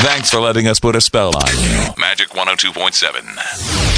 Thanks for letting us put a spell on you. Magic 102.7.